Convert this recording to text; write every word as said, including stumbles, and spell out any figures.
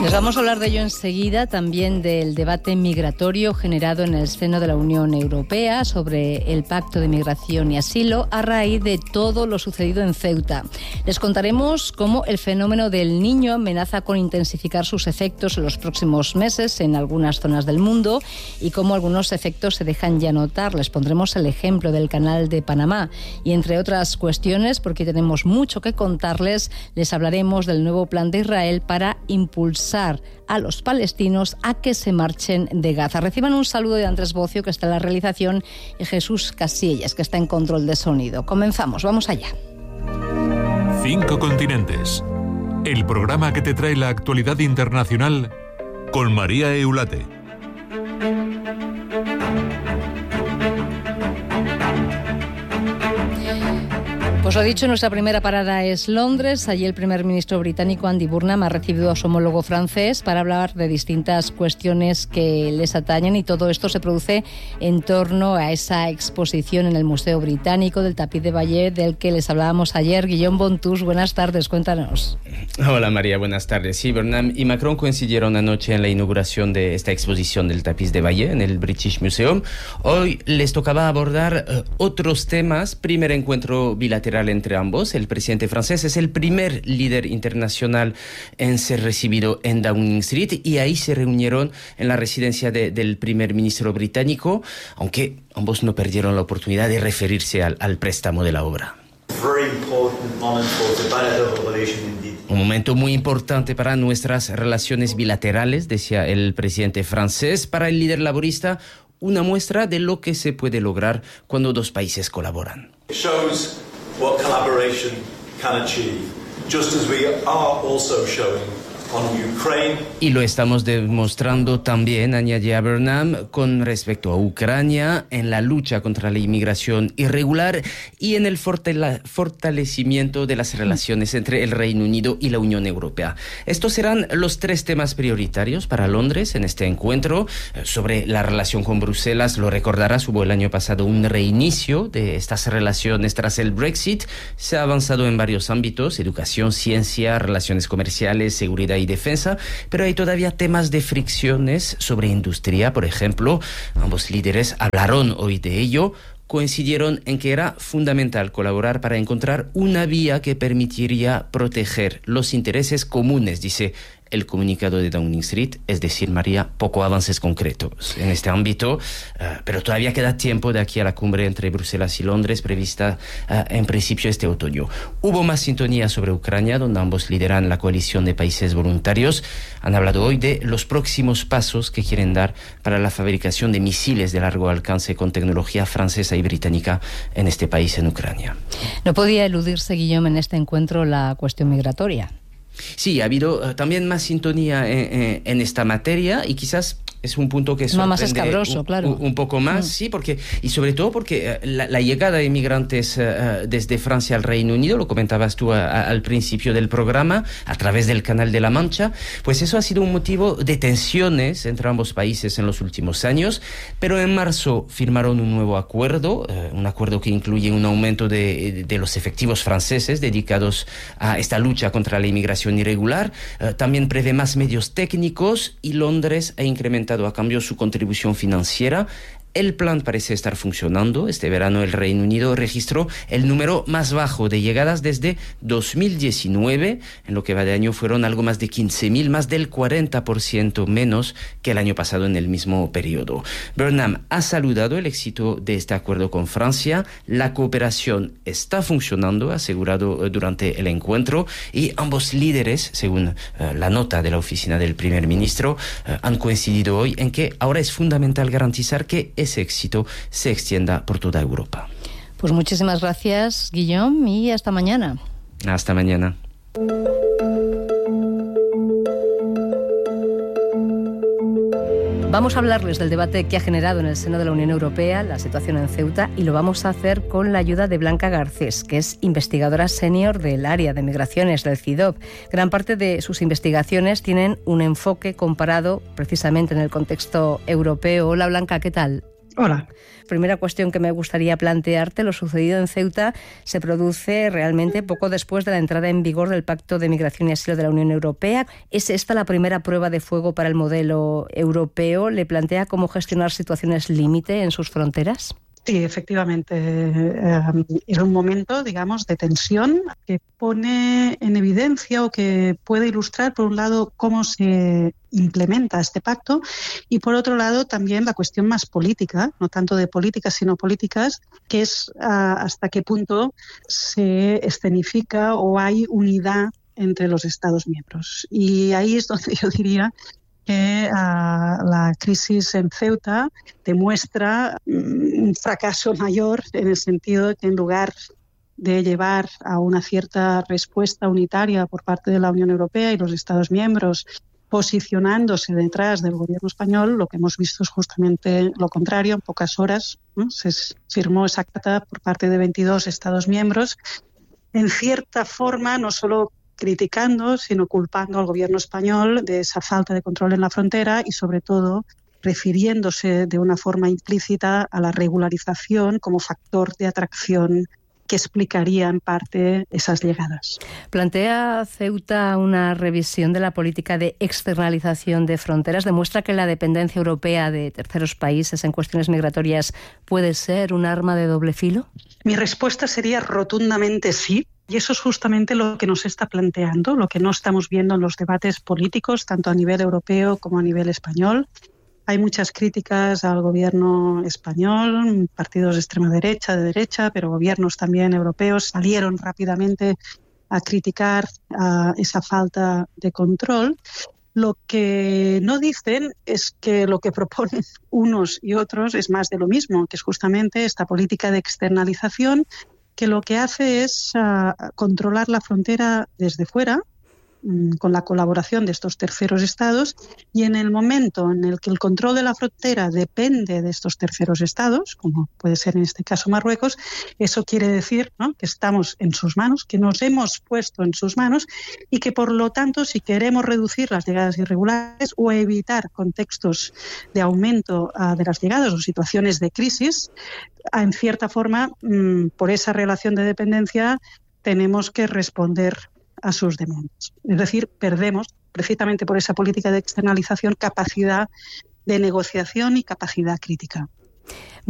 Les vamos a hablar de ello enseguida, también del debate migratorio generado en el seno de la Unión Europea sobre el Pacto de Migración y Asilo a raíz de todo lo sucedido en Ceuta. Les contaremos cómo el fenómeno del Niño amenaza con intensificar sus efectos en los próximos meses en algunas zonas del mundo y cómo algunos efectos se dejan ya notar. Les pondremos el ejemplo del Canal de Panamá y, entre otras cuestiones, porque tenemos mucho que contarles, les hablaremos del nuevo plan de Israel para impulsar a los palestinos a que se marchen de Gaza. Reciban un saludo de Andrés Bocio, que está en la realización, y Jesús Casillas, que está en control de sonido. Comenzamos, vamos allá. Cinco continentes. El programa que te trae la actualidad internacional con María Eulate. Pues lo dicho, nuestra primera parada es Londres. Allí el primer ministro británico Andy Burnham ha recibido a su homólogo francés para hablar de distintas cuestiones que les atañen, y todo esto se produce en torno a esa exposición en el Museo Británico del tapiz de Bayeux del que les hablábamos ayer. Guillaume Bontus, buenas tardes, cuéntanos. Hola María, buenas tardes. Sí, Burnham y Macron coincidieron anoche en la inauguración de esta exposición del tapiz de Bayeux en el British Museum. Hoy les tocaba abordar uh, otros temas. Primer encuentro bilateral entre ambos. El presidente francés es el primer líder internacional en ser recibido en Downing Street, y ahí se reunieron en la residencia de, del primer ministro británico, aunque ambos no perdieron la oportunidad de referirse al, al préstamo de la obra. Un momento muy importante para nuestras relaciones bilaterales, decía el presidente francés. Para el líder laborista, una muestra de lo que se puede lograr cuando dos países colaboran. What collaboration can achieve, just as we are also showing on Ukraine. Y lo estamos demostrando también, añadía Burnham, con respecto a Ucrania, en la lucha contra la inmigración irregular y en el fortalecimiento de las relaciones entre el Reino Unido y la Unión Europea. Estos serán los tres temas prioritarios para Londres en este encuentro. Sobre la relación con Bruselas, lo recordarás, hubo el año pasado un reinicio de estas relaciones tras el Brexit. Se ha avanzado en varios ámbitos: educación, ciencia, relaciones comerciales, seguridad y defensa, pero hay todavía temas de fricciones sobre industria, por ejemplo. Ambos líderes hablaron hoy de ello. Coincidieron en que era fundamental colaborar para encontrar una vía que permitiría proteger los intereses comunes, dice el comunicado de Downing Street. Es decir, María, poco avances concretos en este ámbito, uh, pero todavía queda tiempo de aquí a la cumbre entre Bruselas y Londres, prevista uh, en principio este otoño. Hubo más sintonía sobre Ucrania, donde ambos lideran la coalición de países voluntarios. Han hablado hoy de los próximos pasos que quieren dar para la fabricación de misiles de largo alcance con tecnología francesa y británica en este país, en Ucrania. No podía eludirse, Guillaume, en este encuentro la cuestión migratoria. Sí, ha habido uh, también más sintonía en, en, en esta materia, y quizás es un punto que sorprende no, más escabroso, un, claro. un, un poco más, mm. sí, porque y sobre todo porque uh, la, la llegada de inmigrantes uh, desde Francia al Reino Unido, lo comentabas tú a, a, al principio del programa, a través del Canal de la Mancha, pues eso ha sido un motivo de tensiones entre ambos países en los últimos años. Pero en marzo firmaron un nuevo acuerdo, uh, un acuerdo que incluye un aumento de, de los efectivos franceses dedicados a esta lucha contra la inmigración irregular. Uh, también prevé más medios técnicos, y Londres ha incrementado a cambio su contribución financiera. El plan parece estar funcionando. Este verano el Reino Unido registró el número más bajo de llegadas desde dos mil diecinueve. En lo que va de año fueron algo más de quince mil, más del cuarenta por ciento menos que el año pasado en el mismo periodo. Burnham ha saludado el éxito de este acuerdo con Francia. La cooperación está funcionando, ha asegurado durante el encuentro, y ambos líderes, según uh, la nota de la oficina del primer ministro, uh, han coincidido hoy en que ahora es fundamental garantizar que ese éxito se extienda por toda Europa. Pues muchísimas gracias, Guillaume, y hasta mañana. Hasta mañana. Vamos a hablarles del debate que ha generado en el seno de la Unión Europea la situación en Ceuta, y lo vamos a hacer con la ayuda de Blanca Garcés, que es investigadora senior del área de migraciones del C I D O P. Gran parte de sus investigaciones tienen un enfoque comparado precisamente en el contexto europeo. Hola Blanca, ¿qué tal? Hola. Primera cuestión que me gustaría plantearte, lo sucedido en Ceuta se produce realmente poco después de la entrada en vigor del Pacto de Migración y Asilo de la Unión Europea. ¿Es esta la primera prueba de fuego para el modelo europeo? ¿Le plantea cómo gestionar situaciones límite en sus fronteras? Sí, efectivamente. Eh, era un momento, digamos, de tensión que pone en evidencia o que puede ilustrar, por un lado, cómo se implementa este pacto y, por otro lado, también la cuestión más política, no tanto de políticas, sino políticas, que es uh, hasta qué punto se escenifica o hay unidad entre los Estados miembros. Y ahí es donde yo diría que uh, la crisis en Ceuta demuestra um, un fracaso mayor, en el sentido de que en lugar de llevar a una cierta respuesta unitaria por parte de la Unión Europea y los Estados miembros posicionándose detrás del gobierno español, lo que hemos visto es justamente lo contrario. En pocas horas, ¿no?, se firmó esa carta por parte de veintidós Estados miembros, en cierta forma no solo criticando, sino culpando al gobierno español de esa falta de control en la frontera y, sobre todo, refiriéndose de una forma implícita a la regularización como factor de atracción que explicaría en parte esas llegadas. ¿Plantea Ceuta una revisión de la política de externalización de fronteras? ¿Demuestra que la dependencia europea de terceros países en cuestiones migratorias puede ser un arma de doble filo? Mi respuesta sería rotundamente sí. Y eso es justamente lo que nos está planteando, lo que no estamos viendo en los debates políticos, tanto a nivel europeo como a nivel español. Hay muchas críticas al gobierno español, partidos de extrema derecha, de derecha, pero gobiernos también europeos salieron rápidamente a criticar uh, esa falta de control. Lo que no dicen es que lo que proponen unos y otros es más de lo mismo, que es justamente esta política de externalización que lo que hace es uh, controlar la frontera desde fuera, um, con la colaboración de estos terceros estados, y en el momento en el que el control de la frontera depende de estos terceros estados, como puede ser en este caso Marruecos, eso quiere decir, ¿no?, que estamos en sus manos, que nos hemos puesto en sus manos y que, por lo tanto, si queremos reducir las llegadas irregulares o evitar contextos de aumento uh, de las llegadas o situaciones de crisis, en cierta forma, por esa relación de dependencia, tenemos que responder a sus demandas. Es decir, perdemos, precisamente por esa política de externalización, capacidad de negociación y capacidad crítica.